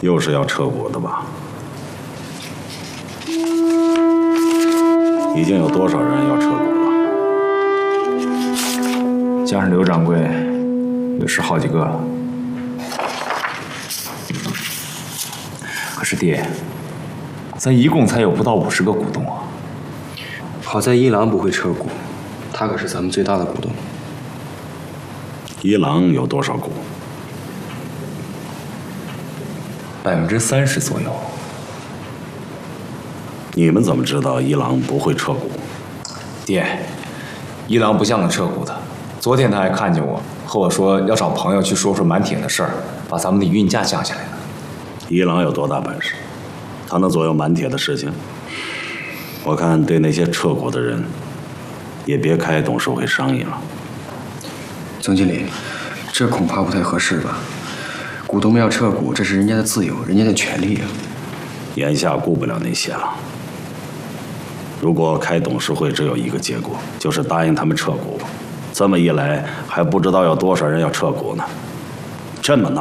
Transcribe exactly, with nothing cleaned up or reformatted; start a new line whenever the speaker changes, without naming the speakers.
又是要撤股的吧？已经有多少人要撤股了？
加上刘掌柜，也是好几个了。可是爹，咱一共才有不到五十个股东啊。
好在一郎不会撤股，他可是咱们最大的股东。
一郎有多少股？
百分之三十左右。
你们怎么知道一郎不会撤股？
爹，一郎不像个撤股的。昨天他还看见我，和我说要找朋友去说说满铁的事儿，把咱们的运价降下来呢。
一郎有多大本事？他能左右满铁的事情？我看对那些撤股的人，也别开董事会商议了。
总经理，这恐怕不太合适吧？股东们要撤股，这是人家的自由，人家的权利啊。
眼下顾不了那些了。如果开董事会只有一个结果，就是答应他们撤股，这么一来，还不知道有多少人要撤股呢。这么闹。